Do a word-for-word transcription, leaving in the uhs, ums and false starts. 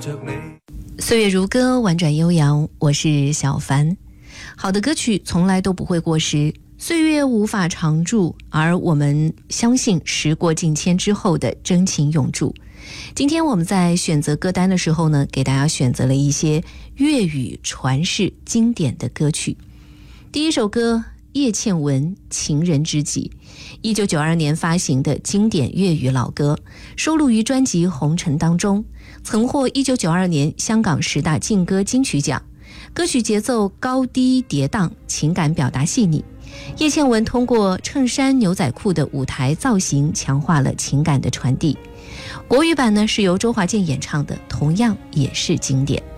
岁月如歌，婉转悠扬，我是小凡。好的歌曲从来都不会过时，岁月无法常驻，而我们相信时过境迁之后的真情永驻。今天我们在选择歌单的时候呢，给大家选择了一些粤语传世经典的歌曲。第一首歌，叶倩文《情人知己》，一九九二年发行的经典粤语老歌，收录于专辑《红尘》当中，曾获一九九二年香港十大劲歌金曲奖。歌曲节奏高低跌宕，情感表达细腻。叶倩文通过衬衫牛仔裤的舞台造型，强化了情感的传递。国语版呢是由周华健演唱的，同样也是经典。